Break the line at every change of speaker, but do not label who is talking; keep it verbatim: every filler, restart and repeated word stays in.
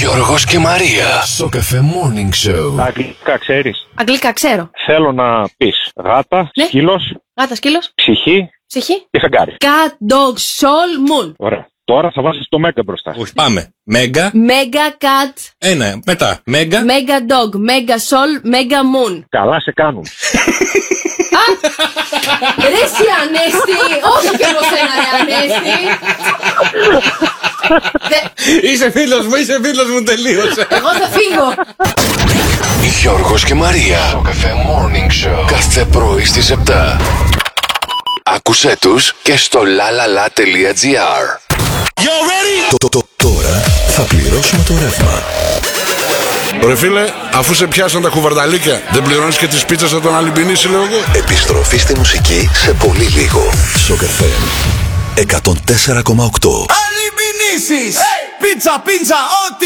Γιώργος και Μαρία. Σοκαφέ Morning Show.
Αγγλικά ξέρεις?
Αγγλικά ξέρω.
Θέλω να πεις γάτα,
Ναι.
σκύλος,
Γάτα, σκύλος,
ψυχή
ψυχή.
και φεγγάρι.
Cat, dog, soul, moon.
Ωραία. Τώρα θα βάζεις το μέγκα μπροστά.
Όχι, πάμε. Μέγα.
Mega cat,
Ένα. Μετά. Μέγα.
mega dog, mega soul, mega moon.
Καλά σε κάνουν.
Ρε εσύ Ανέστη, όχι και εγώ σένα ρε Ανέστη. Δε-
Είσαι φίλος μου, είσαι φίλος μου, τελείωσε.
Εγώ θα φύγω.
Γιώργος και Μαρία. Σοκαφέ Morning Show. Κάθε πρωί στις επτά. Άκουσέ τους και στο lalala.gr.
Το, το, το, τώρα θα πληρώσουμε το ρεύμα.
Ρε φίλε, αφού σε πιάσαν τα κουβαρνταλίκια, δεν πληρώνεις και τις πίτσες από τον Αλυμπινίση, λέω εγώ.
Επιστροφή στη μουσική σε πολύ λίγο. Σοκαφέ εκατόν τέσσερα κόμμα οκτώ.
Αλυμπινίσεις! Πίτσα, πίτσα, ό,τι